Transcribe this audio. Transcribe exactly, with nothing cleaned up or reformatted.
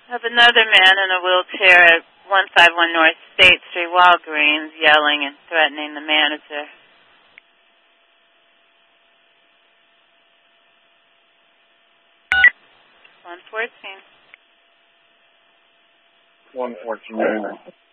Have another man in a wheelchair at one fifty-one North State Street, Walgreens, yelling and threatening the manager. one fourteen. one fourteen.